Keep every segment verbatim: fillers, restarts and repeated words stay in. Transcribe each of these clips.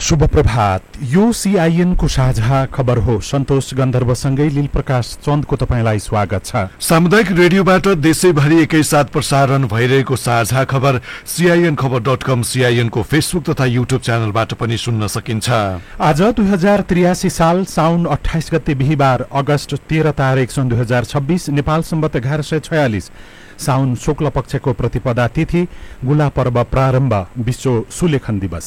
शुभ प्रभात। यो सीआईएन को साझा खबर हो। सन्तोष गन्धर्वसँगै लील प्रकाश चन्दको तपाईलाई स्वागत छ। सामुदायिक रेडियोबाट देशैभरि एकैसाथ प्रसारण भइरहेको साझा खबर सीआईएन खबर डट कम, सीआईएन को फेसबुक तथा युट्युब च्यानलबाट पनि सुन्न सकिन्छ। आज दुई हजार त्रियासी साल साउन अठाइस गते बिहिबार अगस्त तेह्र तारिक सन् दुई हजार छब्बीस नेपाल सम्बत एघार सय छयालिस साउन शुक्ल पक्षको प्रतिपदा तिथि गुला पर्व प्रारम्भ। विश्व सुलेखन दिवस।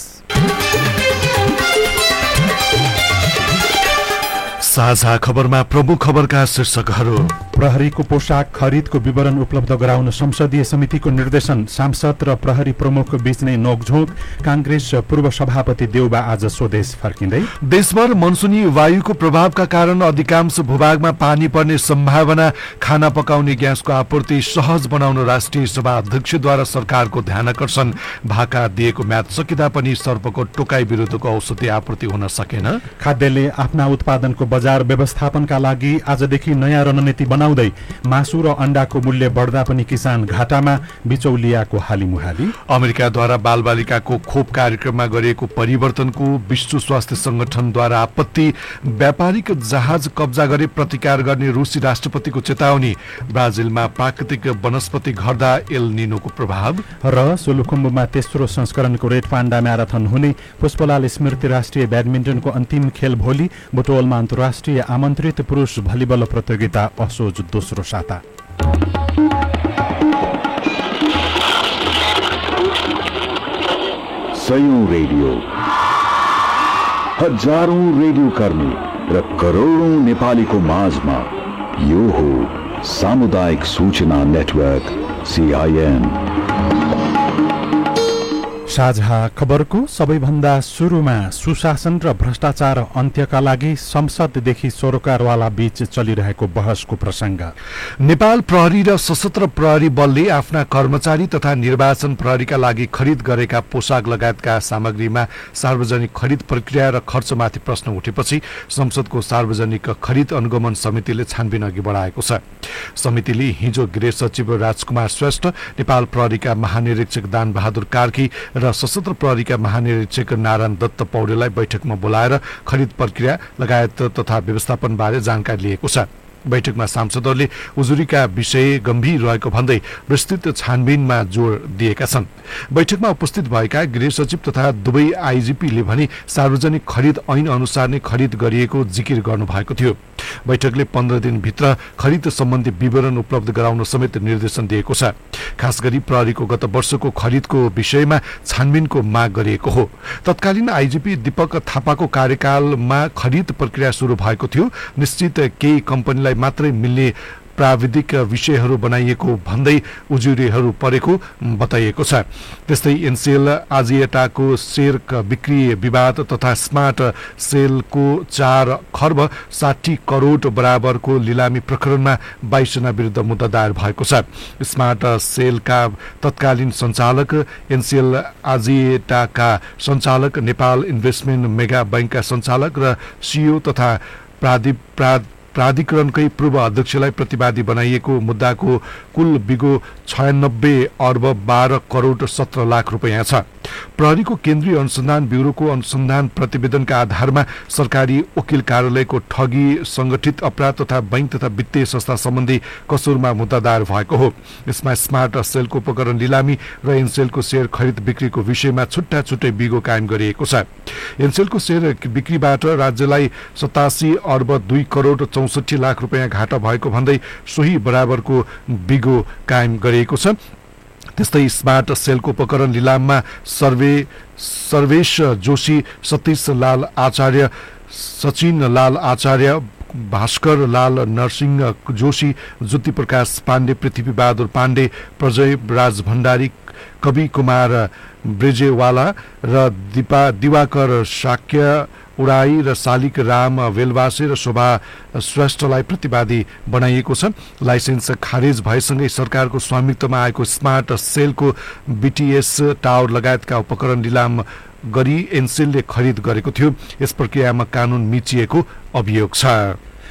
साझा खबरमा प्रमुख खबरका शीर्षकहरू। प्रहरीको पोशाक खरिदको विवरण उपलब्ध गराउन संसदीय समितिको निर्देशन। सांसद र प्रहरी प्रमुख बीच नै नोकझोक। कांग्रेस पूर्व सभापति देउबा आज स्वदेश फर्किँदै। देशभर मनसुनी वायुको प्रभावका कारण अधिकांश भूभागमा पानी पर्ने सम्भावना। खाना पकाउने ग्यासको आपूर्ति सहज बनाउन राष्ट्रिय सभा अध्यक्षद्वारा सरकारको ध्यानकर्षण। भाका दिएको म्याद सकिँदा पनि सर्पको टोकाई विरुद्धको औषधि आपूर्ति हुन सकेन। खाद्यले आफ्ना उत्पादनको बजार व्यवस्थापनका लागि आजदेखि नयाँ रणनीति बनाउँदै मासु र अण्डाको मूल्य बढ्दा पनि किसान घाटामा। बिचौलियाको हालिमुहाली। अमेरिकाद्वारा बालबालिकाको खोप कार्यक्रममा गरिएको परिवर्तनको विश्व स्वास्थ्य संगठनद्वारा आपत्ति। व्यापारिक जहाज कब्जा गरे प्रतिकार गर्ने रुसी राष्ट्रपतिको चेतावनी। ब्राजिलमा प्राकृतिक वनस्पति घट्दा एल निनोको प्रभाव। र सोलुखुम्बुमा तेस्रो संस्करणको रेड पाण्डा म्याराथन हुने। पुष्पलाल स्मृति राष्ट्रिय ब्याडमिन्टनको अन्तिम खेल भोलि। बुटवलमा अन्तर्राष्ट्रिय आमन्त्रित पुरुष भलिबल प्रतियोगिता असोज दोस्रो साता। सयौं रेडियो, हजारौं रेडियो कर्मी र करोडौं नेपालीको माझमा यो हो सामुदायिक सूचना नेटवर्क सीआईएन। साझा खबरको सबैभन्दा सुरुमा सुशासन र भ्रष्टाचार अन्त्यका लागि संसददेखि सरोकारवाला बीच चलिरहेको बहसको प्रसंग। नेपाल प्रहरी र सशस्त्र प्रहरी बलले आफ्ना कर्मचारी तथा निर्वाचन प्रहरीका लागि खरिद गरेका पोशाक लगायतका सामग्रीमा सार्वजनिक खरिद प्रक्रिया र खर्चमाथि प्रश्न उठेपछि संसदको सार्वजनिक खरिद अनुगमन समितिले छानबिन अघि बढाएको छ। समितिले हिजो गृह सचिव राजकुमार श्रेष्ठ, नेपाल प्रहरीका महानिरीक्षक दान बहादुर कार्की र सशस्त्र प्रहरीका महानिरीक्षक नारायण दत्त पौडेललाई बैठकमा बोलाएर खरिद प्रक्रिया लगायत तथा व्यवस्थापन बारे जानकारी लिएको छ। बैठकमा सांसदहरूले उजुरीका विषय गम्भीर रहेको भन्दै विस्तृत छानबिनमा जोड दिएका छन्। बैठकमा उपस्थित भएका गृह सचिव तथा दुवै आईजीपीले भने सार्वजनिक खरिद ऐन अनुसार नै खरिद गरिएको जिकिर गर्नुभएको थियो। बैठकले पन्ध्र दिनभित्र खरिद सम्बन्धी विवरण उपलब्ध गराउन समेत निर्देशन दिएको छ। खास गरी प्रहरीको गत वर्षको खरिदको विषयमा छानबिनको माग गरिएको हो। तत्कालीन आईजीपी दीपक थापाको कार्यकालमा खरिद प्रक्रिया सुरु भएको थियो। निश्चित केही कम्पनीलाई मात्रै मिल्ने प्राविधिक विषयहरू बनाइएको भन्दै उजुरीहरू परेको बताइएको छ। त्यस्तै एनसेल आजिएटाको शेयर बिक्री विवाद तथा स्मार्ट सेलको चार खर्ब साठी करोड बराबरको लिलामी प्रकरणमा बाइस जना विरुद्ध मुद्दा दायर भएको छ। स्मार्ट सेलका तत्कालीन सञ्चालक, एनसेल आजिएटाका सञ्चालक, नेपाल इन्भेस्टमेन्ट मेगा बैंकका सञ्चालक र सीईओ तथा प्राधि प्रा प्राधिकरणकै पूर्व अध्यक्षलाई प्रतिवादी बनाइएको मुद्दाको कुल बिगो छयानब्बे अर्ब बाह्र करोड सत्र लाख रुपियाँ छ। प्रहरीको केन्द्रीय अनुसन्धान ब्यूरोको अनुसन्धान प्रतिवेदनका आधारमा सरकारी वकिल कार्यालयको ठगी, संगठित अपराध तथा बैंक तथा वित्तीय संस्था सम्बन्धी कसुरमा मुद्दा दायर भएको हो। यसमा स्मार्ट सेलको उपकरण लिलामी र एनसेलको शेयर खरिद बिक्रीको विषयमा छुट्टा छुट्टै बिगो कायम गरिएको छ। एनसेलको शेयर बिक्रीबाट राज्यलाई सतासी अर्ब दुई करोड चौसठी लाख रुपियाँ घाटा भएको भन्दै सोही बराबरको बिगो कायम गरिएको छ। त्यस्तै स्मार्ट सेलको उपकरण लिलाममा सर्वे सर्वेश जोशी, सतीश लाल आचार्य, सचिन लाल आचार्य, भास्कर लाल नरसिंह जोशी, ज्योति प्रकाश पाण्डे, पृथ्वी बहादुर पाण्डे, प्रजय राज भण्डारी, कवि कुमार ब्रेजेवाला र दिपा दिवाकर शाक्य उडाई र शालिक राम वेलवासे र शोभा श्रेष्ठलाई प्रतिवादी बनाइएको छ। लाइसेन्स खारेज भएसँगै सरकारको स्वामित्वमा आएको स्मार्ट सेलको बीटीएस टावर लगायतका उपकरण लिलाम गरी एनसेलले खरिद गरेको थियो। यस प्रक्रियामा कानून मिचिएको अभियोग छ।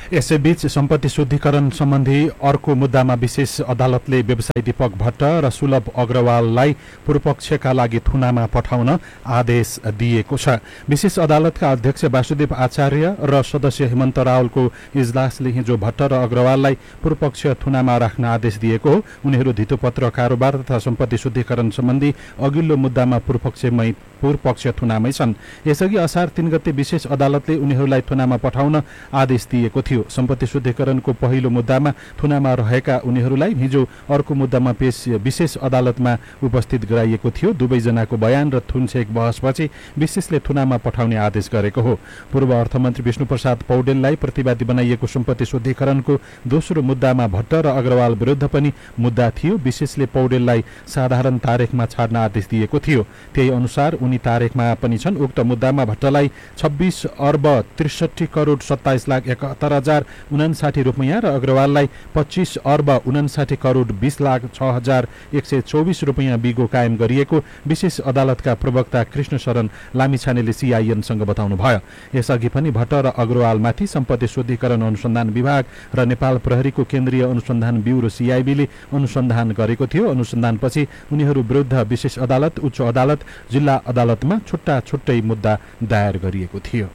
यसैबीच सम्पत्ति शुद्धिकरण सम्बन्धी अर्को मुद्दामा विशेष अदालतले व्यवसायी दीपक भट्ट र सुलभ अग्रवाललाई पूर्वपक्षका लागि थुनामा पठाउन आदेश दिएको छ। विशेष अदालतका अध्यक्ष वासुदेव आचार्य र सदस्य हेमन्त रावलको इजलासले हिजो भट्ट र अग्रवाललाई पूर्वपक्ष थुनामा राख्न आदेश दिएको हो। उनीहरू धितोपत्र कारोबार तथा सम्पत्ति शुद्धिकरण सम्बन्धी अघिल्लो मुद्दामा पूर्वपक्षमै पूर्वपक्ष थुनामै छन्। यसअघि असार तीन गते विशेष अदालतले उनीहरूलाई थुनामा पठाउन आदेश दिएको थियो। सम्पत्ति शुद्धिकरणको पहिलो मुद्दामा थुनामा रहेका उनीहरूलाई हिजो अर्को मुद्दामा पेश विशेष अदालतमा उपस्थित गराइएको थियो। दुवैजनाको बयान र थुनछेक बहसपछि विशेषले थुनामा पठाउने आदेश गरेको हो। पूर्व अर्थमन्त्री विष्णुप्रसाद पौडेललाई प्रतिवादी बनाइएको सम्पत्ति शुद्धिकरणको दोस्रो मुद्दामा भट्ट र अग्रवाल विरुद्ध पनि मुद्दा थियो। विशेषले पौडेललाई साधारण तारिखमा छाड्न आदेश दिएको थियो। त्यही अनुसार उनी तारिखमा पनि छन्। उक्त मुद्दामा भट्टलाई छब्बीस अर्ब त्रिसठी करोड सत्ताइस लाख एकहत्तर हजार उनासाठी रुपियाँ र अग्रवाललाई पच्चीस अर्ब उनासाठी करोड बीस लाख छ हजार एक सय चौबिस रुपियाँ बिगो कायम गरिएको विशेष अदालतका प्रवक्ता कृष्ण शरण लामिछानेले सीआईएनसँग बताउनुभयो। यसअघि पनि भट्ट र अग्रवालमाथि सम्पत्ति शुद्धिकरण अनुसन्धान विभाग र नेपाल प्रहरीको केन्द्रीय अनुसन्धान ब्युरो सीआईबीले अनुसन्धान गरेको थियो। अनुसन्धानपछि उनीहरू विरुद्ध विशेष अदालत, उच्च अदालत, जिल्ला अदालतमा छुट्टा छुट्टै मुद्दा दायर गरिएको थियो।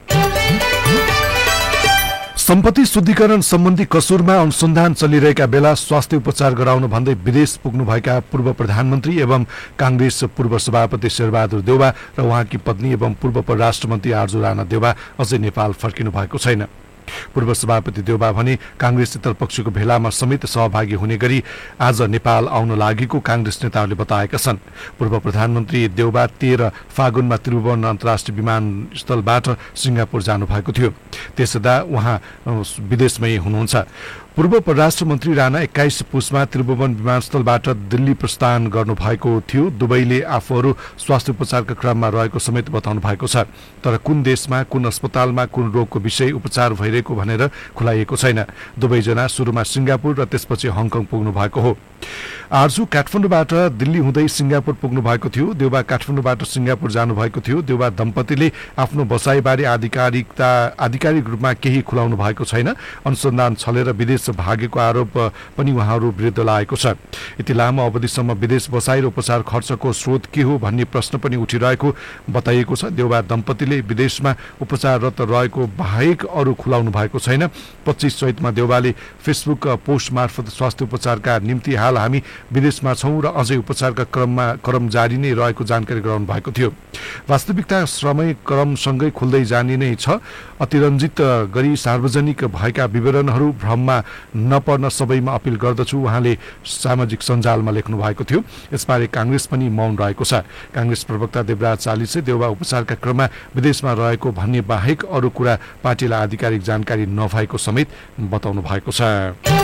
सम्पत्ति शुद्धिकरण सम्बन्धी कसुरमा अनुसन्धान चलिरहेका बेला स्वास्थ्य उपचार गराउन भन्दै विदेश पुग्नुभएका पूर्व प्रधानमन्त्री एवं कांग्रेस पूर्व सभापति शेरबहादुर देउवा र उहाँकी पत्नी एवं पूर्व परराष्ट्र मन्त्री आर्जु राणा देउवा अझै नेपाल फर्किनु भएको छैन। पूर्व सभापति देउवा भने कांग्रेस पक्षको भेलामा समेत सहभागी हुने गरी आज नेपाल आउन लागेको कांग्रेस नेताहरूले बताएका छन्। पूर्व प्रधानमन्त्री देउवा तेह्र फागुनमा त्रिभुवन अन्तर्राष्ट्रिय विमानस्थलबाट सिंगापुर जानुभएको थियो। त्यसदा उहाँ विदेशमै हुनुहुन्छ। पूर्व परराष्ट्र मन्त्री राणा एक्काइस पुसमा त्रिभुवन विमानस्थलबाट दिल्ली प्रस्थान गर्नुभएको थियो। दुवैले आफूहरू स्वास्थ्य उपचारका क्रममा रहेको समेत बताउनु भएको छ। तर कुन देशमा, कुन अस्पतालमा, कुन रोगको विषय उपचार भइरहेको भनेर खुलाइएको छैन। दुवैजना सुरुमा सिंगापुर र त्यसपछि हङकङ पुग्नु भएको हो। आर्जु काठमाडौँबाट दिल्ली हुँदै सिंगापुर पुग्नु भएको थियो। देउवा काठमाडौँबाट सिंगापुर जानुभएको थियो। देउवा दम्पतिले आफ्नो बसाइबारे आधिकारिकता आधिकारिक रूपमा केही खुलाउनु भएको छैन। अनुसन्धान छलेर विदेश भागेको आरोप पनि उहाँहरू विरुद्ध लागेको छ। यति लामो अवधिसम्म विदेश बसाइ र उपचार खर्चको स्रोत के हो भन्ने प्रश्न पनि उठिरहेको बताइएको छ। देउवा दम्पतिले विदेशमा उपचाररत रहेको बाहेक अरू खुलाउनु भएको छैन। पच्चीस चैतमा देउवाले फेसबुक पोस्ट मार्फत स्वास्थ्य उपचारका निम्ति हाल हामी विदेशमा छौं र अझै उपचारका क्रममा क्रम जारी नै रहेको जानकारी गराउनु भएको थियो। वास्तविकता समय क्रमसँगै खुल्दै जाने नै छ। अतिरञ्जित गरी सार्वजनिक भएका विवरणहरू भ्रममा नपर्न सबैमा अपिल गर्दछु उहाँले सामाजिक सञ्जालमा लेख्नु भएको थियो। यसबारे कांग्रेस पनि मौन रहेको छ। कांग्रेस प्रवक्ता देवराज चालिसे देउवा उपचारका क्रममा विदेशमा रहेको भन्ने बाहेक अरू कुरा पार्टीलाई आधिकारिक जानकारी नभएको समेत बताउनु भएको छ।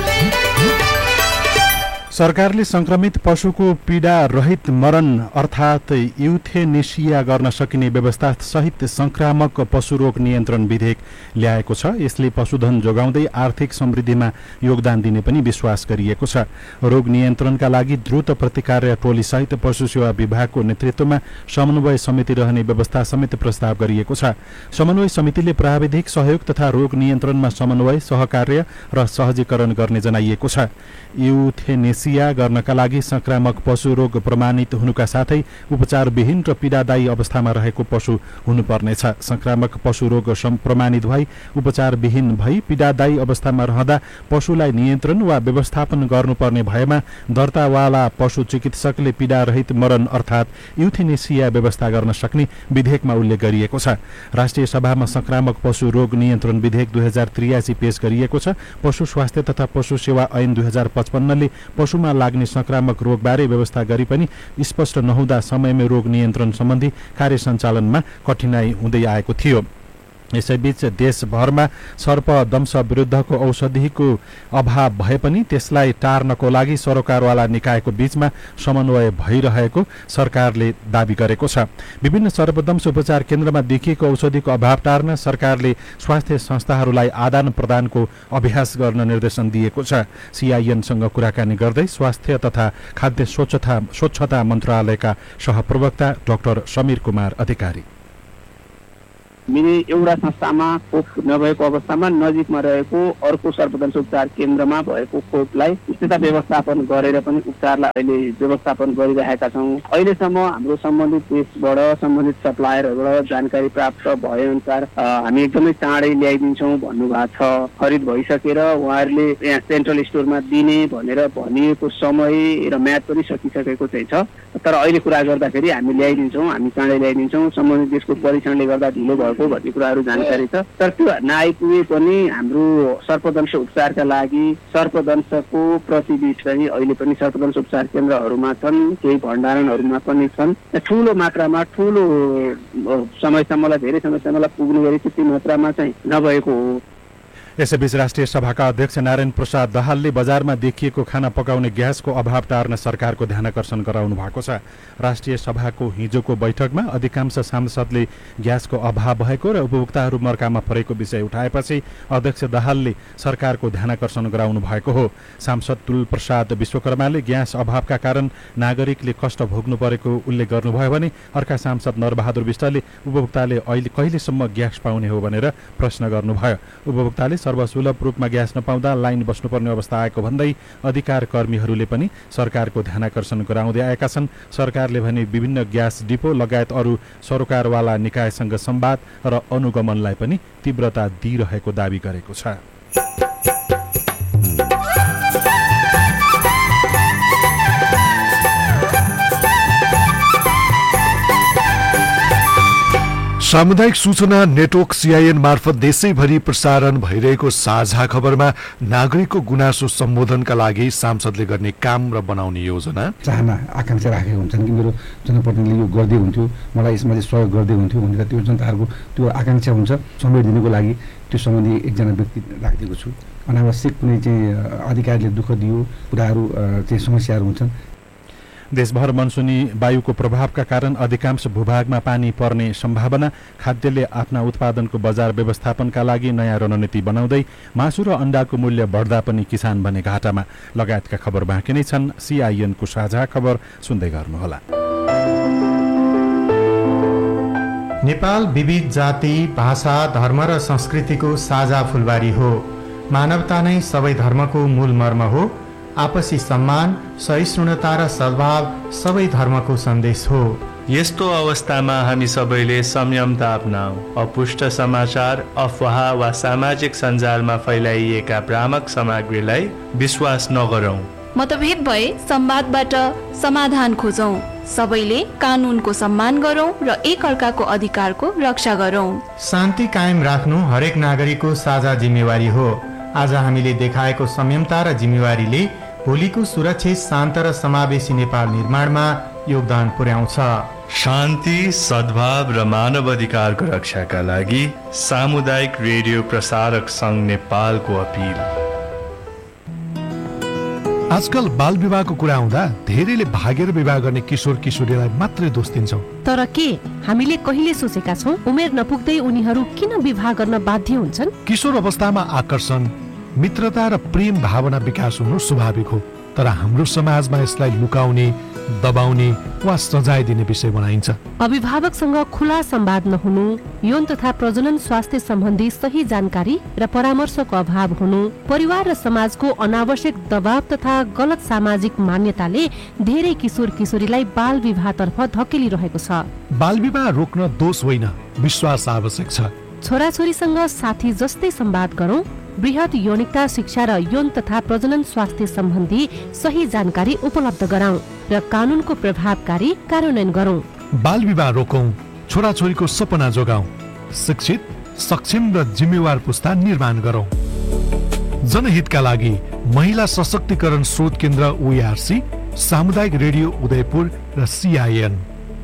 सरकारले संक्रमित पशुको पीडा रहित मरण अर्थात् युथेनेसिया गर्न सकिने व्यवस्था सहित संक्रामक पशु रोग नियन्त्रण विधेयक ल्याएको छ। यसले पशुधन जोगाउँदै आर्थिक समृद्धिमा योगदान दिने पनि विश्वास गरिएको छ। रोग नियन्त्रणका लागि द्रुत प्रतिकार टोली सहित पशु सेवा विभागको नेतृत्वमा समन्वय समिति रहने व्यवस्था समेत प्रस्ताव गरिएको छ। समन्वय समितिले प्राविधिक सहयोग तथा रोग नियन्त्रणमा समन्वय, सहकार्य र सहजीकरण गर्ने जनाइएको छ। युथेनेसिया गर्नका लागि संक्रामक पशु रोग प्रमाणित हुनुका साथै उपचारविहीन र पीडादायी अवस्थामा रहेको पशु हुनुपर्नेछ। संक्रामक पशु रोग प्रमाणित भई उपचारविहीन भई पीडादायी अवस्थामा रहँदा पशुलाई नियन्त्रण वा व्यवस्थापन गर्नुपर्ने भएमा दर्तावाला पशु चिकित्सकले पीडारहित मरण अर्थात् युथेनेसिया व्यवस्था गर्न सक्ने विधेयकमा उल्लेख गरिएको छ। राष्ट्रिय सभामा संक्रामक पशु रोग नियन्त्रण विधेयक दुई हजार त्रियासी पेश गरिएको छ। पशु स्वास्थ्य तथा पशु सेवा ऐन दुई हजार पचपन्नले पशुमा लाग्ने संक्रामक रोगबारे व्यवस्था गरी पनि स्पष्ट नहुँदा समयमै रोग नियन्त्रण सम्बन्धी कार्य सञ्चालनमा कठिनाई हुँदै आएको थियो। यसैबीच देशभरमा सर्पदंश विरुद्धको औषधिको अभाव भए पनि त्यसलाई टार्नको लागि सरोकारवाला निकायको बीचमा समन्वय भइरहेको सरकारले दावी गरेको छ। विभिन्न सर्पदंश उपचार केन्द्रमा देखिएको औषधिको अभाव टार्न सरकारले स्वास्थ्य संस्थाहरूलाई आदान प्रदानको अभ्यास गर्न निर्देशन दिएको छ। सीआईएनसँग कुराकानी गर्दै स्वास्थ्य तथा खाद्य स्वच्छता स्वच्छता मन्त्रालयका सहप्रवक्ता डाक्टर समीर कुमार अधिकारी हामीले एउटा संस्थामा खोप नभएको अवस्थामा नजिकमा रहेको अर्को सर्वदंश उपचार केन्द्रमा भएको खोपलाई स्थिरता व्यवस्थापन गरेर पनि उपचारलाई अहिले व्यवस्थापन गरिरहेका छौँ। अहिलेसम्म हाम्रो सम्बन्धित देशबाट सम्बन्धित सप्लायरहरूबाट जानकारी प्राप्त भए अनुसार हामी एकदमै चाँडै ल्याइदिन्छौँ भन्नुभएको छ। खरिद भइसकेर उहाँहरूले यहाँ सेन्ट्रल स्टोरमा दिने भनेर भनिएको समय र म्याद पनि सकिसकेको चाहिँ छ। तर अहिले कुरा गर्दाखेरि हामी ल्याइदिन्छौँ, हामी चाँडै ल्याइदिन्छौँ। सम्बन्धित देशको परीक्षणले गर्दा ढिलो भएको भन्ने कुराहरू जानकारी छ। तर त्यो नआइपुगे पनि हाम्रो सर्पदंश उपचारका लागि सर्पदंशको प्रतिविधि चाहिँ अहिले पनि सर्पदंश उपचार केन्द्रहरूमा छन्, केही भण्डारणहरूमा पनि छन्। ठुलो मात्रामा ठुलो समयसम्मलाई धेरै समयसम्मलाई पुग्ने गरी त्यति मात्रामा चाहिँ नभएको हो। यसैबीच राष्ट्रिय सभाका अध्यक्ष नारायण प्रसाद दाहालले बजारमा देखिएको खाना पकाउने ग्यासको अभाव टार्न सरकारको ध्यानकर्षण गराउनु भएको छ। राष्ट्रिय सभाको हिजोको बैठकमा अधिकांश सांसदले ग्यासको अभाव भएको र उपभोक्ताहरू मर्कामा परेको विषय उठाएपछि अध्यक्ष दाहालले सरकारको ध्यानकर्षण गराउनु भएको हो। सांसद तुल प्रसाद विश्वकर्माले ग्यास अभावका कारण नागरिकले कष्ट भोग्नु परेको उल्लेख गर्नुभयो भने अर्का सांसद नरबहादुर विष्टले उपभोक्ताले अहिले कहिलेसम्म ग्यास पाउने हो भनेर प्रश्न गर्नुभयो। उपभोक्ताले सर्वसुलभ रूपमा ग्यास नपाउँदा लाइन बस्नुपर्ने अवस्था आएको भन्दै अधिकार कर्मीहरूले पनि सरकारको ध्यानकर्षण गराउँदै आएका छन्। सरकारले भने विभिन्न ग्यास डिपो लगायत अरू सरोकारवाला निकायसँग संवाद र अनुगमनलाई पनि तीव्रता दिइरहेको दावी गरेको छ। सामुदायिक सूचना नेटवर्क सीआईएन मार्फत देशैभरि प्रसारण भइरहेको साझा खबरमा नागरिकको गुनासो सम्बोधनका लागि सांसदले गर्ने काम र बनाउने योजना चाहना आकांक्षा राखेका हुन्छन् कि मेरो जनप्रतिनिधिले यो गर्दै हुन्थ्यो, मलाई यसमा चाहिँ सहयोग गर्दै हुन्थ्यो भनेर त्यो जनताहरूको त्यो आकांक्षा हुन्छ। समय दिनुको लागि त्यो सम्बन्धी एकजना व्यक्ति राखिदिएको छु। अनावश्यक कुनै चाहिँ अधिकारीले दुःख दियो कुराहरू चाहिँ समस्याहरू हुन्छन्। देशभर मनसुनी वायुको प्रभावका कारण अधिकांश भूभागमा पानी पर्ने सम्भावना, खाद्यले आफ्ना उत्पादनको बजार व्यवस्थापनका लागि नयाँ रणनीति बनाउँदै मासु र अण्डाको मूल्य बढ्दा पनि किसान भने घाटामा लगायतका खबर बाँकी नै छन्। सीआईएनको साझा खबर सुन्दै गर्नुहोला। नेपाल विविध जाति, भाषा, धर्म र संस्कृतिको साझा फुलबारी हो। मानवता नै सबै धर्मको मूल मर्म हो। आपसी सम्मान, सहिष्णुता र सद्भाव सबै धर्मको सन्देश हो। यस्तो अवस्थामा हामी सबैले संयमता अपनाऊ। अपुष्ट समाचार, अफवाह वा सामाजिक सञ्जालमा फैलाइएका भ्रामक सामग्रीलाई विश्वास नगरौँ। मतभेद भए संवादबाट समाधान खोजौँ। सबैले कानुनको सम्मान गरौँ र एकअर्काको अधिकारको रक्षा गरौँ। शान्ति कायम राख्नु हरेक नागरिकको साझा जिम्मेवारी हो। आज हामीले देखाएको संयमता र जिम्मेवारीले भोलिको सुरक्षित, शान्त र समावेशी नेपाल निर्माणमा योगदान पुर्याउँछ। शान्ति, सद्भाव र मानव अधिकारको रक्षाका लागि सामुदायिक रेडियो प्रसारक सङ्घ नेपालको अपिल। आजकल बाल विवाहको कुरा आउँदा धेरैले भागेर विवाह गर्ने किशोर किशोरीलाई मात्रै दोष दिन्छौँ। तर के हामीले कहिले सोचेका छौँ उमेर नपुग्दै उनीहरू किन विवाह गर्न बाध्य हुन्छन्? किशोर अवस्थामा आकर्षण, मित्रता र प्रेम भावना विकास हुनु स्वाभाविक हो। तर हाम्रो समाजमा यसलाई लुकाउने, दबाउने वा सजाय दिने विषय बनाइन्छ। अभिभावकसँग खुला संवाद नहुनु, यौन तथा प्रजनन स्वास्थ्य सम्बन्धी सही जानकारी र परामर्शको अभाव हुनु, परिवार र समाजको अनावश्यक दबाव तथा गलत सामाजिक मान्यताले धेरै किशोर किशोरीलाई बाल विवाहतर्फ धकेलिरहेको छ। बाल विवाह रोक्न दोष होइन, विश्वास आवश्यक छ। छोराछोरीसँग साथी जस्तै संवाद गरौँ। बृहत यौनिकता शिक्षा र यौन तथा प्रजनन स्वास्थ्य सम्बन्धी सही जानकारी उपलब्ध गराउँ र कानुनको प्रभावकारी कार्यान्वयन गरौँ। बाल विवाह रोकौं, छोराछोरीको सपना जोगाउँ, शिक्षित, सक्षम र जिम्मेवार पुस्ता निर्माण गरौँ। जनहितका लागि महिला सशक्तिकरण स्रोत केन्द्र ओइआरसी, सामुदायिक रेडियो उदयपुर र सीआईएन।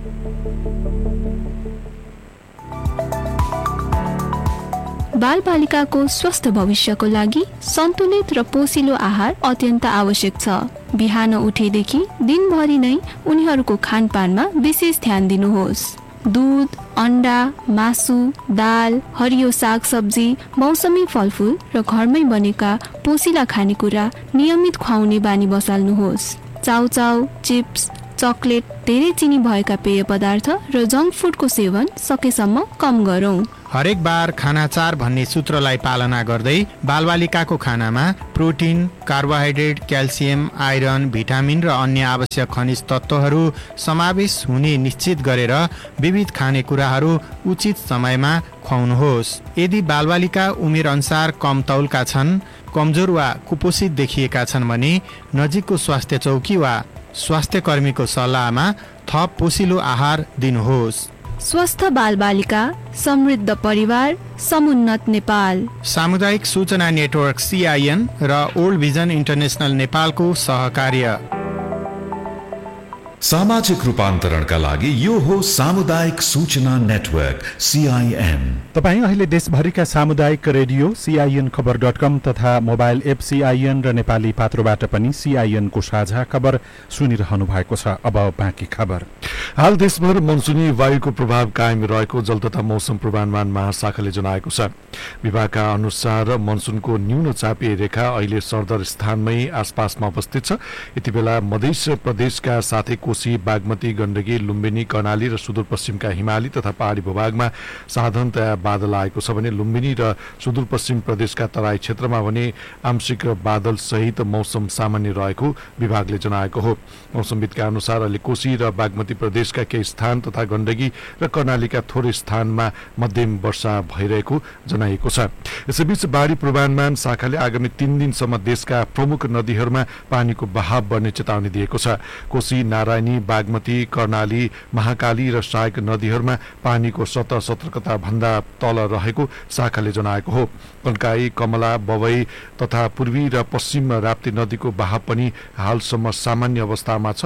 बालबालिकाको स्वस्थ भविष्यको लागि सन्तुलित र पोषिलो आहार अत्यन्त आवश्यक छ। बिहान उठेदेखि दिनभरि नै उनीहरूको खानपानमा विशेष ध्यान दिनुहोस्। दूध, अन्डा, मासु, दाल, हरियो सागसब्जी, मौसमी फलफुल र घरमै बनेका पोषिला खानेकुरा नियमित खुवाउने बानी बसाल्नुहोस्। चाउचाउ, चिप्स, चकलेट, धेरै चिनी भएका पेय पदार्थ र जङ्क फुडको सेवन सकेसम्म कम गरौँ। हरेक बार खाना चार भन्ने सूत्रलाई पालना गर्दै बालबालिकाको खानामा protein, carbohydrate, calcium, iron, vitamin र अन्य आवश्यक खनिज तत्त्वहरू समावेश हुने निश्चित गरेर विविध खानेकुराहरू उचित समयमा खुवाउनुहोस्। यदि बालबालिका उमेर अनुसार कम तौलका छन्, कमजोर वा कुपोषित देखिएका छन् भने नजिकको स्वास्थ्य चौकी वा स्वास्थ्य कर्मीको सल्लाहमा थप पोषिलो आहार दिनुहोस्। स्वस्थ बालबालिका, समृद्ध परिवार, समुन्नत नेपाल। सामुदायिक सूचना नेटवर्क सीआईएन र ओल्ड भिजन इन्टरनेसनल नेपालको सहकार्य। सामाजिक रूपान्तरणका लागि यो हो सामुदायिक सूचना नेटवर्क सीआईएन। तपाईँ अहिले देशभरिका सामुदायिक रेडियो सीआईएन खबर डट कम तथा मोबाइल एप सीआईएन र नेपाली पात्रोबाट पनि सीआईएनको साझा खबर सुनिरहनु भएको छ। अब बाँकी खबर। हाल देशभर मनसुनी वायुको प्रभाव कायम रहेको जल तथा मौसम पूर्वानुमान महाशाखाले जनाएको छ। विभागका अनुसार मनसुनको न्यून चापीय रेखा अहिले सरदर स्थानमै आसपासमा अवस्थित छ। यति बेला मध्य प्रदेशका साथै कोशी, बागमती, गण्डकी, लुम्बिनी, कर्णाली र सुदूरपश्चिमका हिमाली तथा पहाडी भूभागमा साधारणतया बादल आएको छ भने लुम्बिनी र सुदूरपश्चिम प्रदेशका तराई क्षेत्रमा भने आंशिक बादल सहित मौसम सामान्य रहेको विभागले जनाएको हो। मौसमविदका अनुसार अहिले कोशी र बागमती प्रदेशका केही स्थान तथा गण्डकी र कर्णालीका थोरै स्थानमा मध्यम वर्षा भइरहेको जनाइएको छ। यसैबीच बाढी पूर्वानुमान शाखाले आगामी तीन दिनसम्म देशका प्रमुख नदीहरूमा पानीको बहाव बढ्ने चेतावनी दिएको छ। कोशी, नारायणी, बागमती, कर्णाली, महाकाली र सहायक नदीहरूमा पानीको सतह सतर्कता भन्दा तल रहेको शाखाले जनाएको हो। कन्काई, कमला, बवई तथा पूर्वी र पश्चिम राप्ती नदीको बहाव पनि हालसम्म सामान्य अवस्थामा छ।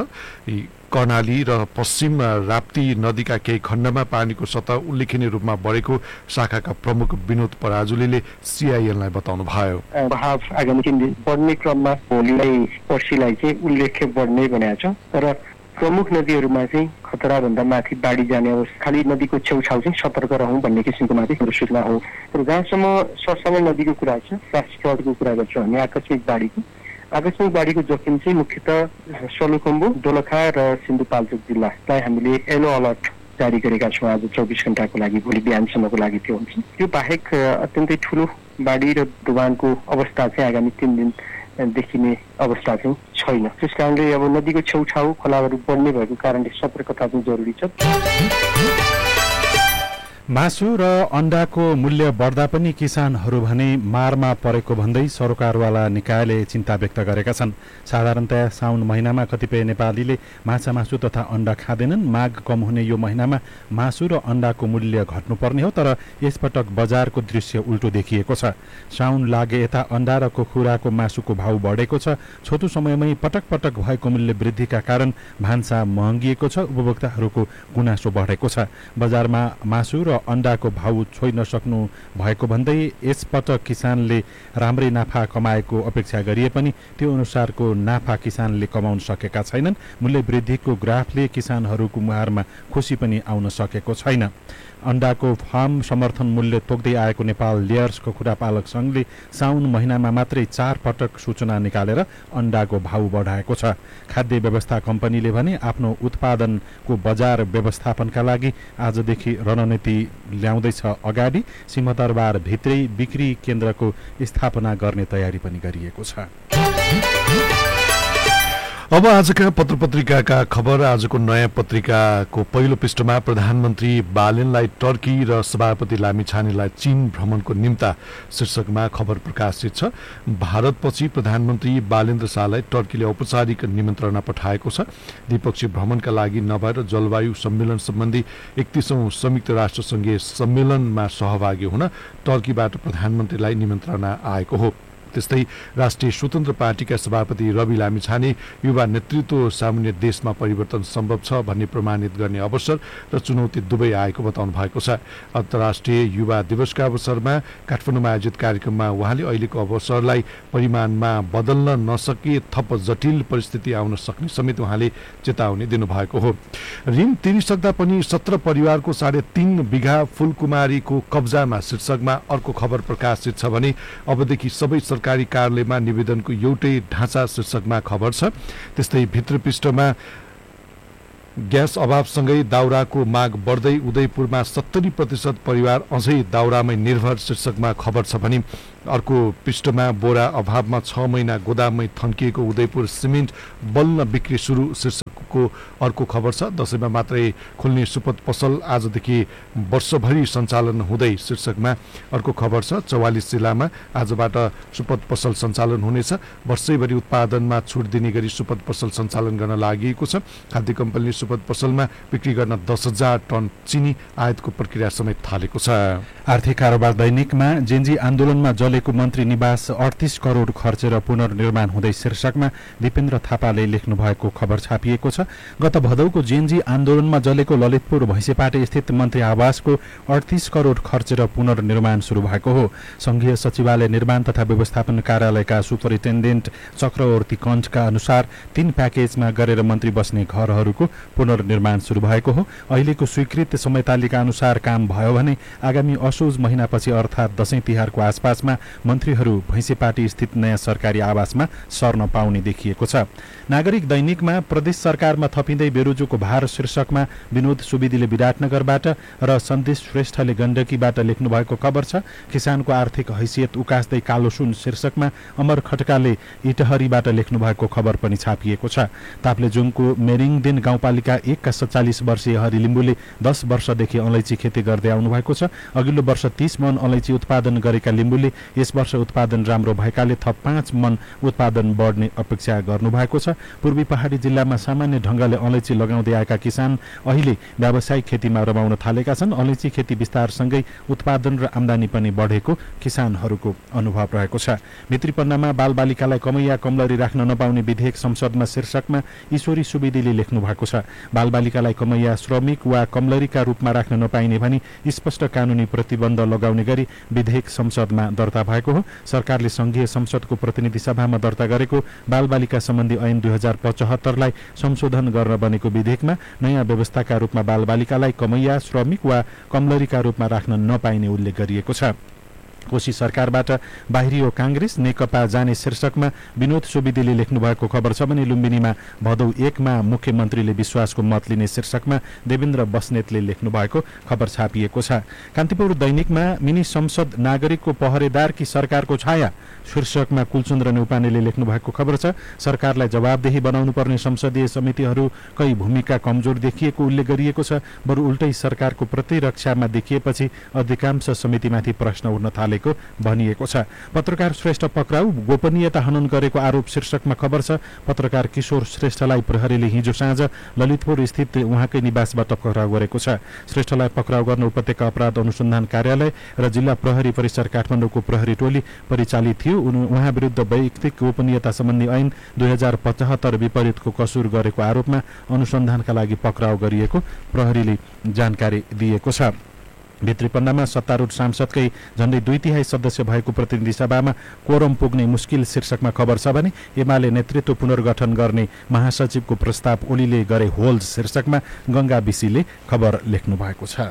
कर्णाली र पश्चिम राप्ती नदीका केही खण्डमा पानीको सतह उल्लेखनीय रूपमा बढेको शाखाका प्रमुख विनोद पराजुलीले सीआईएनलाई बताउनु भयो। बहाव आगामी तीन दिन बढ्ने क्रममा भोलिलाई पर्सिलाई चाहिँ उल्लेख्य बढ्ने भनेको छ। तर प्रमुख नदीहरूमा चाहिँ खतरा भन्दा माथि बाढी जाने अवस्था, खाली नदीको छेउछाउ चाहिँ सतर्क रहौँ भन्ने किसिमको माथि सूचना हो। तर जहाँसम्म सरसम्म नदीको कुरा छ, राष्ट्रिय फ्लडको कुरा गर्छौँ हामी, आकस्मिक बाढीको आकस्मिक बाढीको जोखिम चाहिँ मुख्यतः सोलुखुम्बु, दोलखा र सिन्धुपाल्चोक जिल्लालाई हामीले येलो अलर्ट जारी गरेका छौँ आज चौबिस घण्टाको लागि, भोलि बिहानसम्मको लागि त्यो हुन्छ। त्यो बाहेक अत्यन्तै ठुलो बाढी र डुबानको अवस्था चाहिँ आगामी तीन दिन देखिने अवस्था चाहिँ छैन। त्यस कारणले अब नदीको छेउछाउ खोलाहरू बढ्ने भएको कारणले सतर्कता चाहिँ जरुरी छ। मासु र अण्डाको मूल्य बढ्दा पनि किसानहरू भने मारमा परेको भन्दै सरकारवाला निकायले चिन्ता व्यक्त गरेका छन्। साधारणतया साउन महिनामा कतिपय नेपालीले माछा मासु तथा अण्डा खाँदैनन्। माग कम हुने यो महिनामा मासु र अण्डाको मूल्य घट्नुपर्ने हो, तर यसपटक बजारको दृश्य उल्टो देखिएको छ। साउन लागे यता अण्डा र कुखुराको मासुको भाउ बढेको छ। छोटो समयमै पटक पटक भएको मूल्य वृद्धिका कारण भान्सा महँगिएको छ। उपभोक्ताहरूको गुनासो बढेको छ। बजारमा मासु र अण्डाको भाउ छोइ नसक्नु भएको भन्दै यसपटक किसानले राम्रै नाफा कमाएको अपेक्षा गरिए पनि त्यो अनुसारको नाफा किसानले कमाउन सकेका छैनन्। मूल्य वृद्धिको ग्राफले किसानहरूको मुहारमा खुसी पनि आउन सकेको छैन। अण्डाको फार्म समर्थन मूल्य तोक्दै आएको नेपाल लेयर्स कुखुरा पालक संघले साउन महिनामा मात्रै चार पटक सूचना निकालेर अण्डाको भाउ बढाएको छ। खाद्य व्यवस्था कम्पनीले भने आफ्नो उत्पादनको बजार व्यवस्थापनका लागि आजदेखि रणनीति ल्याउँदैछ अगाडि। सिंहदरबार भित्रै बिक्री केन्द्रको स्थापना गर्ने तयारी पनि गरिएको छ। अब आजका पत्र पत्रिकाका खबर। आजको नयाँ पत्रिकाको पहिलो पृष्ठमा प्रधानमन्त्री बालेनलाई टर्की र सभापति लामिछानेलाई चीन भ्रमणको निम्ता शीर्षकमा खबर प्रकाशित छ। भारतपछि प्रधानमन्त्री बालेन्द्र शाहलाई टर्कीले औपचारिक निमन्त्रणा पठाएको छ। द्विपक्षीय भ्रमणका लागि नभएर जलवायु सम्मेलन सम्बन्धी एकतीसौं संयुक्त राष्ट्र संघीय सम्मेलनमा सहभागी हुन टर्कीबाट प्रधानमन्त्रीलाई निमन्त्रणा आएको हो। त्यस्तै राष्ट्रिय स्वतन्त्र पार्टीका सभापति रवि लामिछाने युवा नेतृत्व सामान्य देशमा परिवर्तन सम्भव छ भन्ने प्रमाणित गर्ने अवसर र चुनौती दुवै आएको बताउनु भएको छ। अन्तर्राष्ट्रिय युवा दिवसका अवसरमा काठमाडौँमा आयोजित कार्यक्रममा उहाँले अहिलेको अवसरलाई परिमाणमा बदल्न नसके थप जटिल परिस्थिति आउन सक्ने समेत उहाँले चेतावनी दिनुभएको हो। ऋण तिरिसक्दा पनि सत्र परिवारको साढे तीन बिघा फुलकुमारीको कब्जामा शीर्षकमा अर्को खबर प्रकाशित छ भने अबदेखि सबै सरकारी कार्यालयमा निवेदनको एउटै ढाँचा शीर्षकमा खबर छ। त्यस्तै भित्र पृष्ठमा ग्यास अभावसँगै दाउराको माग बढ्दै उदयपुरमा सत्तरी प्रतिशत परिवार अझै दाउरामै निर्भर शीर्षकमा खबर छ भने अर्को पृष्ठमा बोरा अभावमा छ महिना गोदाममै थन्किएको उदयपुर सिमेन्ट बल्ल बिक्री सुरु शीर्षकको अर्को खबर छ। दशैंमा मात्रै खुल्ने सुपथ पसल आजदेखि वर्षभरि सञ्चालन हुँदै शीर्षकमा अर्को खबर छ। चौवालिस जिल्लामा आजबाट सुपथ पसल सञ्चालन हुनेछ। वर्षैभरि उत्पादनमा छुट दिने गरी सुपथ पसल सञ्चालन गर्न लागि छ। खाद्य कम्पनीले सुपथ पसलमा बिक्री गर्न दस हजार टन चिनी आयातको प्रक्रिया समेत थालेको छ। आर्थिक कारोबार दैनिकमा जेन्जी आन्दोलनमा जलेको मन्त्री निवास अडतीस करोड खर्चेर पुनर्निर्माण हुँदै शीर्षकमा दिपेन्द्र थापाले लेख्नु भएको खबर छापिएको छ। गत भदौको जेन्जी आन्दोलनमा जलेको ललितपुर भैँसेपाटे स्थित मन्त्री आवासको अडतीस करोड खर्चेर पुनर्निर्माण शुरू भएको हो। संघीय सचिवालय निर्माण तथा व्यवस्थापन कार्यालयका सुपरिन्टेन्डेन्ट चक्रवर्ती कण्ठका अनुसार तीन प्याकेजमा गरेर मन्त्री बस्ने घरहरूको पुनर्निर्माण शुरू भएको हो। अहिलेको स्वीकृत समयतालिका अनुसार काम भयो भने आगामी असोज महिनापछि अर्थात् दशैं तिहारको आसपासमा मन्त्रीहरू भैँसेपाटी स्थित नयाँ सरकारी आवासमा सर्न पाउने देखिएको छ। नागरिक दैनिकमा प्रदेश सरकारमा थपिँदै बेरोजोको भार शीर्षकमा विनोद सुवेदीले विराटनगरबाट र सन्देश श्रेष्ठले गण्डकीबाट लेख्नु भएको खबर छ। किसानको आर्थिक हैसियत उकास्दै कालो सुन शीर्षकमा अमर खड्काले इटहरीबाट लेख्नु भएको खबर पनि छापिएको छ। ताप्लेजुङको मेरिङदेन गाउँपालिका एक का सत्तालिस वर्षीय हरि लिम्बुले दस वर्षदेखि अलैँची खेती गर्दै आउनु भएको छ। अघिल्लो वर्ष तीस मन अलैँची उत्पादन गरेका लिम्बुले यस वर्ष उत्पादन राम्रो भएकाले थप पाँच मन उत्पादन बढ्ने अपेक्षा गर्नु भएको छ। पूर्वी पहाडी जिल्लामा सामान्य ढंगले अलैँची लगाउँदै आएका किसान अहिले व्यावसायिक खेतीमा रमाउन थालेका छन्। अलैँची खेती विस्तारसँगै उत्पादन र आमदानी पनि बढेको किसानहरूको अनुभव रहेको छ। भित्री पन्नामा बालबालिकालाई कमैया कमलरी राख्न नपाउने विधेयक संसदमा शीर्षकमा ईश्वरी सुवेदीले लेख्नु भएको छ। बालबालिकालाई कमैया श्रमिक वा कमलरीका रूपमा राख्न नपाइने भनी स्पष्ट कानूनी प्रतिबन्ध लगाउने गरी विधेयक संसदमा दर्ता भएको हो। सरकारले संघीय संसदको प्रतिनिधि सभामा दर्ता गरेको बालबालिका सम्बन्धी ऐन दुई हजार पचहत्तरलाई संशोधन गर्न बनेको विधेयकमा नयाँ व्यवस्थाका रूपमा बालबालिकालाई कमैया श्रमिक वा कमलरीका रूपमा राख्न नपाइने उल्लेख गरिएको छ। कोशी सरकारबाट बाहिरियो कांग्रेस नेकपा जाने शीर्षकमा विनोद सुवेदीले लेख्नु भएको खबर छ भने लुम्बिनीमा भदौ एकमा मुख्यमन्त्रीले विश्वासको मत लिने शीर्षकमा देवेन्द्र बस्नेतले लेख्नु भएको खबर छापिएको छ। कान्तिपुर दैनिकमा मिनी संसद नागरिकको पहरेदार कि सरकारको छाया शीर्षकमा कुलचन्द्र नेउपानेले लेख्नु भएको खबर छ। सरकारलाई जवाबदेही बनाउनु पर्ने संसदीय समितिहरूकै भूमिका कमजोर देखिएको उल्लेख गरिएको छ। बरु उल्टै सरकारको प्रतिरक्षामा देखिएपछि अधिकांश समितिमाथि प्रश्न उठ्न थाले भनिएको छ। पत्रकार श्रेष्ठ पक्राउ गोपनीयता हनन गरेको आरोप शीर्षकमा खबर छ। पत्रकार किशोर श्रेष्ठलाई प्रहरीले हिजो साँझ ललितपुर स्थित उहाँकै निवासबाट पक्राउ गरेको छ। श्रेष्ठलाई पक्राउ गर्न उपत्यका अपराध अनुसन्धान कार्यालय र जिल्ला प्रहरी परिसर काठमाडौँको प्रहरी टोली परिचालित थियो। उहाँ विरुद्ध वैयक्तिक गोपनीयता सम्बन्धी ऐन दुई हजार पचहत्तर विपरीतको कसुर गरेको आरोपमा अनुसन्धानका लागि पक्राउ गरिएको प्रहरीले जानकारी दिएको छ। भित्री पन्नामा सत्तारूढ सांसदकै झण्डै दुई तिहाई सदस्य भएको प्रतिनिधि सभामा कोरम पुग्ने मुस्किल शीर्षकमा खबर छ भने एमाले नेतृत्व पुनर्गठन गर्ने महासचिवको प्रस्ताव ओलीले गरे होल्ड शीर्षकमा गंगा बिसीले खबर लेख्नु भएको छ।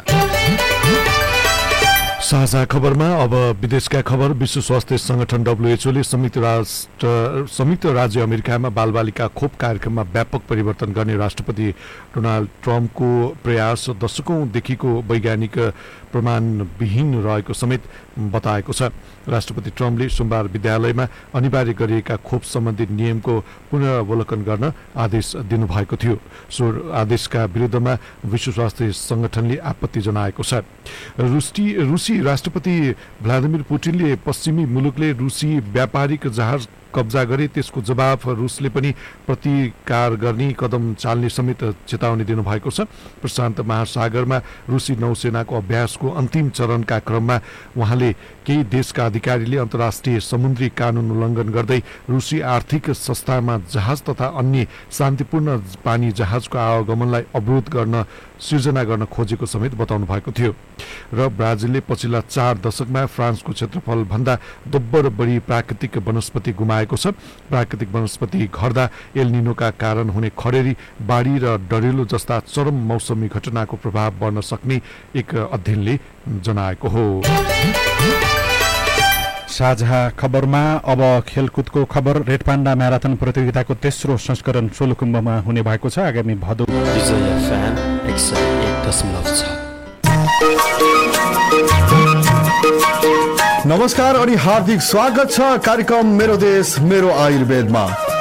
साझा खबरमा अब विदेशका खबर। विश्व स्वास्थ्य संगठन डब्ल्युएचओले संयुक्त राष्ट्र संयुक्त राज्य अमेरिकामा बालबालिका खोप कार्यक्रममा व्यापक परिवर्तन गर्ने राष्ट्रपति डोनाल्ड ट्रम्पको प्रयास दशकौंदेखिको वैज्ञानिक प्रमाणविहीन रहेको समेत बताएको छ। राष्ट्रपति ट्रम्पले सोमबार विद्यालयमा अनिवार्य गरिएका खोप सम्बन्धी नियमको पुनरावलोकन गर्न आदेश दिनुभएको थियो। सो आदेशका विरुद्धमा विश्व स्वास्थ्य संगठनले आपत्ति जनाएको छ। रुसी रुसी राष्ट्रपति भ्लादिमिर पुटिनले पश्चिमी मुलुकले रुसी व्यापारिक जहाज कब्जा गरे त्यसको जवाफ रुसले पनि प्रतिकार गर्ने कदम चाल्ने समेत चेतावनी दिनुभएको छ। प्रशान्त महासागरमा रुसी नौसेनाको अभ्यासको अन्तिम चरणका क्रममा उहाँले केही देशका अधिकारीले अन्तर्राष्ट्रिय समुद्री कानून उल्लङ्घन गर्दै रुसी आर्थिक संस्थामा जहाज तथा अन्य शान्तिपूर्ण पानी जहाजको आवागमनलाई अवरोध गर्न सिर्जना गर्न खोजेको समेत बताउनु भएको थियो। र ब्राजिलले पछिल्ला चार दशकमा फ्रान्सको क्षेत्रफल भन्दा दोब्बर बढी प्राकृतिक वनस्पति गुमाएको छ। प्राकृतिक वनस्पति घट्दा एल निनोका कारण हुने खडेरी, बाढी र डढेलो जस्ता चरम मौसमी घटनाको प्रभाव बढ्न सक्ने एक अध्ययनले जनाएको हो। साझा खबरमा अब खेलकुदको खबर। रेड पाण्डा म्याराथन प्रतियोगिताको तेस्रो संस्करण सोलुखुम्बुमा हुने भएको छ आगामी भदौ। नमस्कार अनि हार्दिक स्वागत छ कार्यक्रम मेरो देश मेरो आयुर्वेदमा।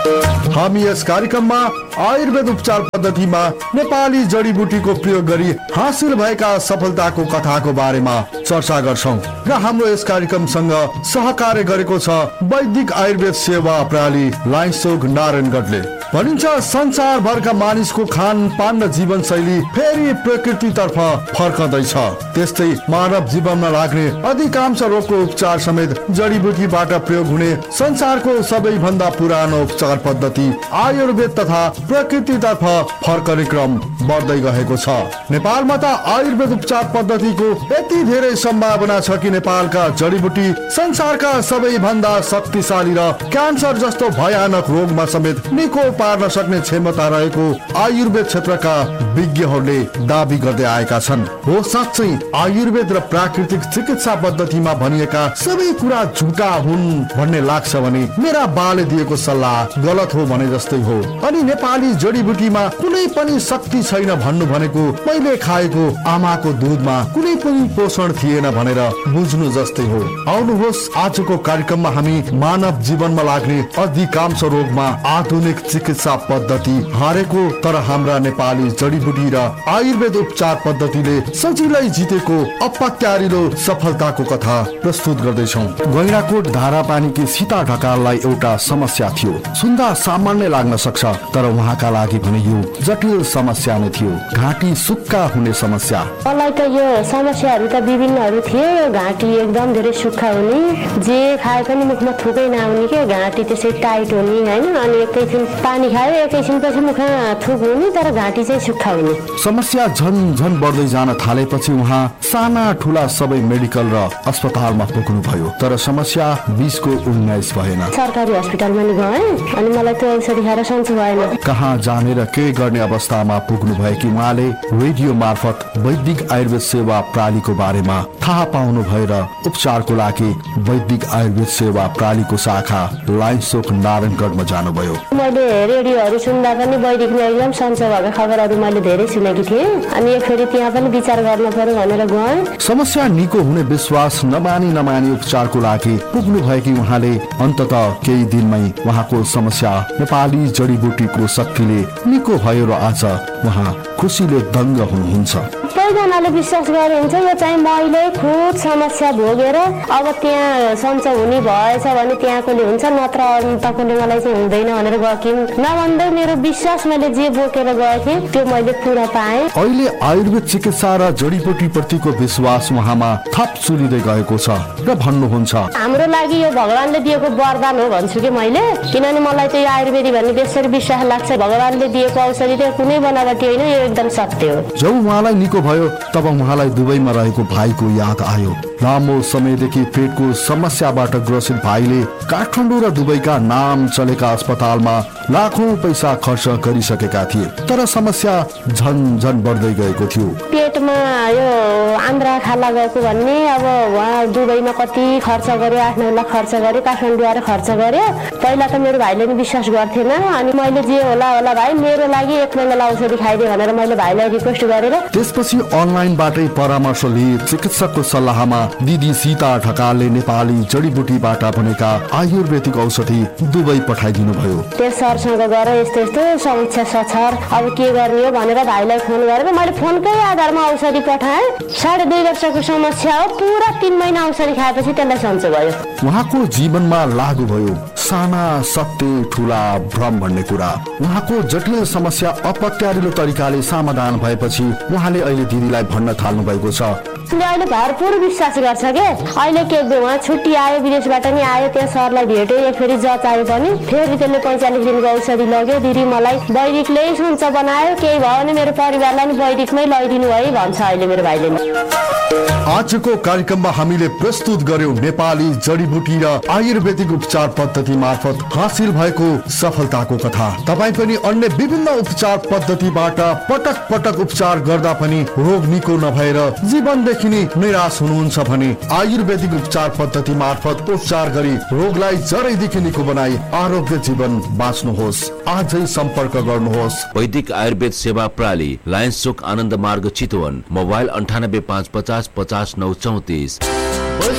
हामी यस कार्यक्रममा आयुर्वेद उपचार पद्धतिमा नेपाली जडीबुटीको प्रयोग गरी हासिल भएका सफलताको कथाको बारेमा चर्चा गर्छौं र हाम्रो यस कार्यक्रमसँग सहकार्य गरेको छ वैदिक आयुर्वेद सेवा प्रणाली लाइन्सोक नारायणगढले। भनिन्छ संसारभरका मानिसको खानपान र जीवनशैली फेरि प्रकृतितर्फ फर्कँदैछ। त्यस्तै मानव जीवनमा लाग्ने अधिकांश रोगको उपचार समेत जडीबुटीबाट प्रयोग हुने संसारको सबैभन्दा पुरानो उपचार पद्धति आयुर्वेद तथा प्रकृतितर्फ फर्कने क्रम बढ्दै गएको छ। नेपालमा त आयुर्वेद उपचार पद्धतिको यति धेरै सम्भावना छ कि नेपालका जडीबुटी संसारका सबैभन्दा शक्तिशाली र क्यान्सर जस्तो भयानक रोगमा समेत निको पार्न सक्ने क्षमता रहेको आयुर्वेद क्षेत्रका विज्ञहरूले दाबी गर्दै आएका छन्। हो साँच्चै आयुर्वेद र प्राकृतिक चिकित्सा पद्धतिमा भनिएका सबै कुरा झुटा हुन् भन्ने लाग्छ भने मेरा बाले दिएको सल्लाह गलत हो भने जस्तै हो। अनि नेपाली जडीबुटीमा कुनै पनि शक्ति छैन भन्नु भनेको मैले खाएको आमाको दुधमा कुनै पनि पोषण थिएन भनेर बुझ्नु जस्तै हो। आउनुहोस् आजको कार्यक्रममा हामी मानव जीवनमा लाग्ने अधिकांश रोगमा आधुनिक चिकित्सा पद्धति हारेको तर हाम्रा नेपाली जडीबुटी र आयुर्वेद उपचार पद्धतिले सजिलै जितेको अपत्यारिलो सफलताको कथा प्रस्तुत गर्दैछौँ। गैंडाकोट धारापानीकी सीता ढकाललाई एउटा समस्या थियो। सुन्दा सामान्य लाग्न सक्छ तर उहाँका लागि भने यो जटिल समस्या नै थियो। घाँटी सुक्खा हुने समस्या। मलाई त यो समस्याहरू त विभिन्नहरू थिए। घाँटी एकदम धेरै सुक्खा हुने, जे खाए पनि मुखमा थुकै नआउने के, घाँटी त्यसै टाइट हुने हैन, अनि एकैछिन पानी खायो एकैछिनपछि मुखमा थुक हुने तर घाँटी चाहिँ सुक्खा हुने। समस्या झन झन बढ्दै जान थालेपछि उहाँ साना ठुला सबै मेडिकल र अस्पतालमा पुग्नु भयो तर समस्या बिसको उन्नाइस भएन। सरकारी अस्पतालमा नि गए अनि मलाई त्यो औषधि खाएर सन्चो भएन। कहाँ जाने र के गर्ने अवस्थामा पुग्नु भयो कि उहाँले रेडियो मार्फत वैदिक आयुर्वेद सेवा प्रणालीको बारेमा थाहा पाउनु भएर उपचारको लागि वैदिक आयुर्वेद सेवा प्रणालीको शाखा लाइन्सोक नारायणगढमा जानुभयो। मैले रेडियोहरू सुन्दा पनि वैदिकमा एकदम सन्चो भएको खबरहरू मैले धेरै सुनेकी थिएँ अनि एकचोटि त्यहाँ पनि विचार गर्न पर्यो भनेर गएँ। समस्या निको हुने विश्वास नमानी नमानी उपचारको लागि पुग्नु भएकी उहाँले अन्ततः केही दिनमै उहाँको समस्या नेपाली जडीबुटीको शक्तिले निको भयो र आज उहाँ खुसीले दङ्ग हुनुहुन्छ। सबैजनाले विश्वास गरे हुन्छ यो चाहिँ मैले खुद समस्या भोगेर अब त्यहाँ सन्चो हुने भएछ भने त्यहाँकोले हुन्छ नत्र अन्तकोले मलाई चाहिँ हुँदैन भनेर गएकिन् नभन्दै मेरो विश्वास मैले जे बोकेर गएँ त्यो मैले पुरा पाएँ। अहिले आयुर्वेद चिकित्सा र जडीबुटी प्रतिको विश्वास उहाँमा थप चुलिँदै गएको छ र भन्नुहुन्छ हाम्रो लागि यो भगवानले दिएको वरदान हो भन्छु कि मैले, किनभने मलाई त यो आयुर्वेदी भन्ने बेसरी विश्वास लाग्छ। भगवानले दिएको औषधि त कुनै बनावटी होइन, यो एकदम सत्य हो। जब उहाँलाई निको भयो तब उहाँलाई दुबईमा रहेको भाइको याद आयो। लामो समयदेखि पेटको समस्याबाट ग्रसित भाइले काठमाडौँ र दुबईका नाम चलेका अस्पतालमा लाखौं पैसा खर्च गरिसकेका थिए तर समस्या झन झन बढ्दै गएको थियो। पेटमा यो आन्द्रा खाला गएको भन्ने अब उहाँ दुबईमा कति खर्च गर्यो, आठ नौ लाख खर्च गर्यो, काठमाडौँ आएर खर्च गर्यो। पहिला त मेरो भाइले नि विश्वास गर्थेन अनि मैले जे होला होला भाइ मेरो लागि एक महिना औषधि खाइदिए भनेर मैले भाइलाई रिक्वेस्ट गरेर त्यसपछि अनलाइनबाटै परामर्श लिए चिकित्सकको सल्लाहमा दिदी सीता ढकालले नेपाली जडीबुटीबाट बनेका आयुर्वेदिक औषधि दुबई पठाइदिनु भयो। त्यस सरसँग गएर यस्तो यस्तो समस्या छ अब के गर्ने हो भनेर भाइलाई फोन गरेर मैले फोनकै आधारमा औषधि पठाएँ। साढे दुई वर्षको समस्या हो, पुरा तीन महिना औषधि खाएपछि त्यसलाई सन्चो भयो। उहाँको जीवनमा लागू भयो साना सत्य ठुला भ्रम भन्ने कुरा। उहाँको जटिल समस्या अपत्यारिलो तरिकाले समाधान भएपछि उहाँले अहिले दिदीलाई भन्न थाल्नु भएको छ। अहिले भरपूर विश्वास गर्छ के अहिले के उहाँ छुट्टी आयो विदेशबाट नि आयो, त्यहाँ सरलाई भेट्यो, एक फेरि जच आयो पनि फेरि त्यसले पैँचालिस दिनको औषधि लग्यो। दिदी मलाई वैदिकले सन्चो बनायो, केही भयो भने मेरो परिवारलाई नि वैदिकमै लैदिनु है भन्छ अहिले मेरो भाइले। आजको कार्यक्रममा हामीले प्रस्तुत गर्यौं नेपाली जडीबुटी र आयुर्वेदिक उपचार पद्धति मार्फत हासिल भएको सफलताको कथा। तपाईँ पनि अन्य विभिन्न उपचार पद्धतिबाट पटक पटक उपचार गर्दा पनि रोग निको नभएर जीवनदेखि रोगदेखि नै निराश हुनुहुन्छ भने आयुर्वेदिक उपचार पद्धति मार्फत उपचार गरी रोगलाई जडैदेखि निको बनाई आरोग्य जीवन बाँच्नुहोस्। आजै सम्पर्क गर्नुहोस्। वैदिक आयुर्वेद सेवा प्रणाली, लायन्स चोक, आनन्द मार्ग, चितवन। मोबाइल अन्ठानब्बे पाँच पचास पचास नौ चौतिस।